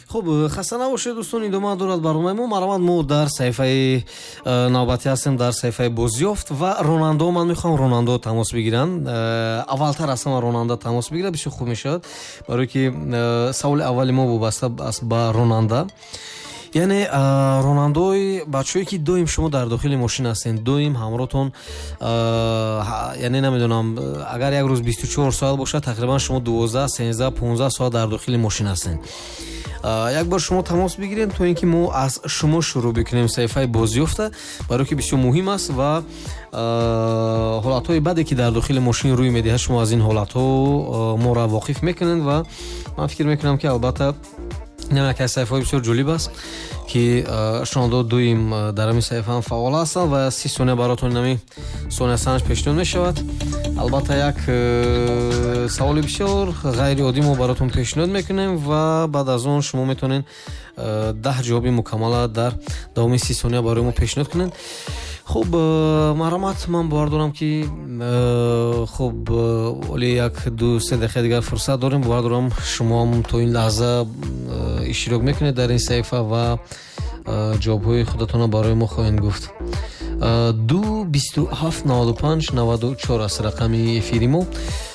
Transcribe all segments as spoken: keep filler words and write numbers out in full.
خب خسته نباشید دوستان، ادامه دارد برنامه ما. مرحمت ما در صفحه نوبتی هستیم، در صفحه بازیافت و رونالدو. من میخوام رونالدو تماس بگیرن. اولتر اصلا رونالدو تماس بگیره بسیار خوب میشد، برای که سوال اولی ما وابسته است با رونالدو. یعنی رونالدوی بچه‌ای که دویم شما در داخل ماشین هستین، دویم همراهتون، یعنی نمیدونم اگر یک روز بیست و چهار ساعت باشه تقریبا شما دوازده سیزده پانزده ساعت در داخل ماشین هستین. یک بار شما تماس بگیرین تا اینکه ما از شما شروع بکنیم صفحه بازیافت، برای که بسیار مهم است و حالت‌های بعدی که در داخل ماشین روی میده شما از این حالت‌ها ما را واقف میکنین و من فکر میکنم که البته نمی‌دونم که صفحه بسیار جالب است که شما دویم در همین صفحه هم فعال هستن و سی ثانیه براتون نمی ثانیه سنج پیشنهاد میشود. البته یک سوال بسیار غیر عادی ما براتون پیشنهاد میکنیم و بعد از اون شما میتونین ده جواب مکمل در دوام سی ثانیه برای ما پیشنهاد کنین. خب مرحمت، من باور دارم که خب ولی یک دو سه دقیقه دیگر فرصت داریم. باور دارم شما هم تا این لحظه اشتراک میکنید در این صفحه و جوابهای خودتون برای ما خواهید گفت. دو بیست و هفت نود و پنج نود و چهار است رقم افیری ما.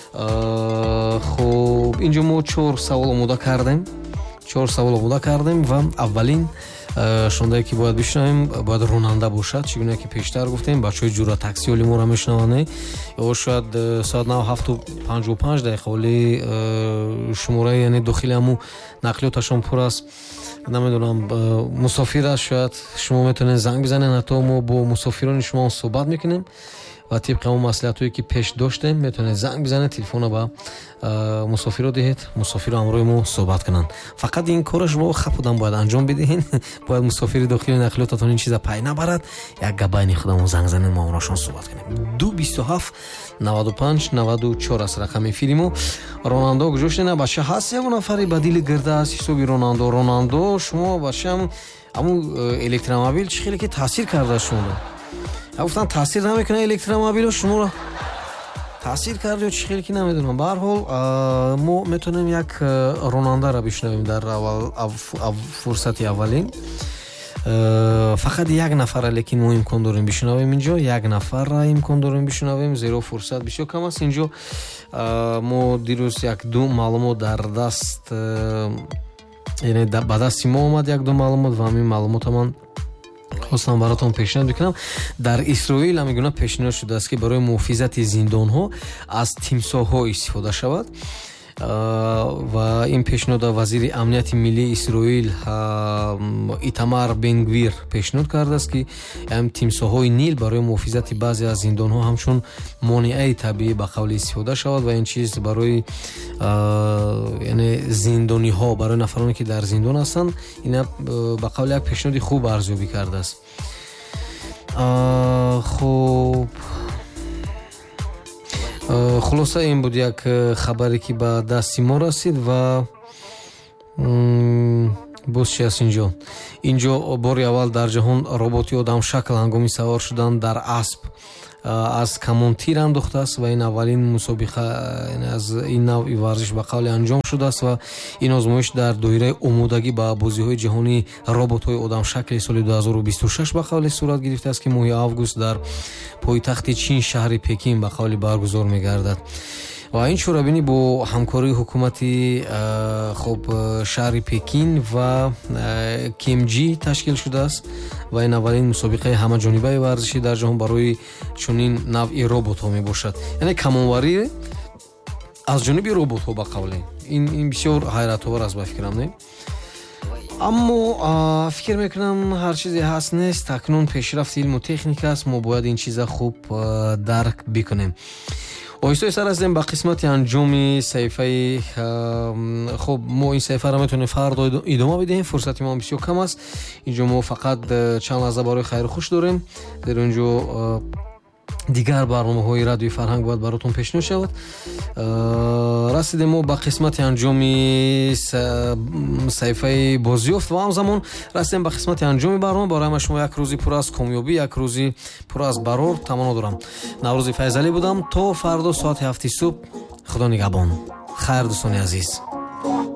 خب اینجا ما چهار سوال آماده کردیم چهار سوال آماده کردیم و اولین شونده که باید بشنویم باید رونالدو باشد. چگونه که پیشتر گفتیم بچهای جورا تاکسی ولی ما را میشنوانه یا شاید ساعت نه و هفت و پنج و پنج دقیقه ولی شماره یعنی داخل همو نقلیاتشون پر است. نمیدونم مسافر است، شاید شما میتونین زنگ بزنین، حتی ما با مسافران شما صحبت میکنیم و طبق اون مصلحتایی که پیش داشتیم میتونید زنگ بزنید، تلفن با مسافر رو دهید، مسافر همراه ما صحبت کنن. فقط این کار شما خودتون باید انجام بدهین. باید مسافر داخل نقلیاتتون این چیزا پای نبرد، یک گباین خودمون زنگ زنین ما اوناشون صحبت کنیم. دو بیست و هفت نود و پنج نود و چهار است رقم فیلمو. رونالدو گذاشته نه باشه هست یک نفری بدیل گرده است حساب رونالدو. رونالدو شما باشه هم همون الکترومبیل چه خیلی که تاثیر کرده شما. گفتن تاثیر نمیکنه الکترومبیل شما را تاثیر کرده چه خیلی که نمیدونم. به هر حال ما میتونیم یک رونالدو را بشنویم در اول فرصت اولین. فقط یک نفر لیکن ما امکان داریم بشنویم اینجا، یک نفر را امکان داریم بشنویم، زیرا فرصت بسیار کم است اینجا. ما دیروز یک دو معلومات در دست یعنی به دست ما اومد، یک دو معلومات و همین معلومات من خواستم براتون پیشنهاد بکنم. در اسرائیل هم میگن پیشنهاد شده است که برای محافظت زندان ها از تیمساح ها استفاده شود و این پیشنهاد وزیر امنیت ملی اسرائیل ایتامار بن گویر پیشنهاد کرده است که این تیمساح های نیل برای محافظت بعضی از زندان ها همچون مانع طبیعی به قول استفاده شود و این چیز برای یعنی زندانی ها، برای نفرانی که در زندان هستند، این به قول یک پیشنهاد خوب ارزیابی کرده است. خب خلاصه این بود یک خبری که به دستی ما رسید و باز چی است اینجا اینجا باری اول در جهان رباتی آدم شکل هنگامی سوار شدن در اسب از کمان تیر انداخته است و این اولین مسابقه از این نوع ورزش به قول انجام شده است و این آزمایش در دایره آمادگی به بازی‌های جهانی ربات‌های آدم شکل سال دو هزار و بیست و شش به قول صورت گرفته است که ماه آگوست در پایتخت چین شهر پکین به قول برگزار می‌گردد و این شورابینی با همکاری حکومتی خب شهر پکین و کیمجی تشکیل شده است و این اولین مسابقه همه جانبه ورزشی در جهان برای چنین نوع ربات ها می باشد. یعنی کمانوری از جانب ربات ها به قول این این بسیار حیرت آور است به فکرم. نه اما فکر میکنم هر چیزی هست نیست، تکنون پیشرفت علم و تکنیک است، ما باید این چیزا خوب درک بکنیم. آیسته سر هستیم به قسمت انجامی صحیفه. خب ما این صحیفه را میتونیم فردا ادامه بدهیم، فرصت ما بسیار کم است. اینجا ما فقط چند لحظه برای خیر خوش داریم. در اونجا دیگر برنامه های رادیوی فرهنگ باید براتون پیشنهاد شود. رسیدیم ما به قسمت انجامی صحیفه بازیافت و همزمان رسیدیم به قسمت انجامی برنامه. برای شما یک روزی پر از کامیابی، یک روزی پر از برور تمنا دارم. نوروز فیض علی بودم تا فردا ساعت هفت صبح. خدا نگهبان. خیر دوستان عزیز.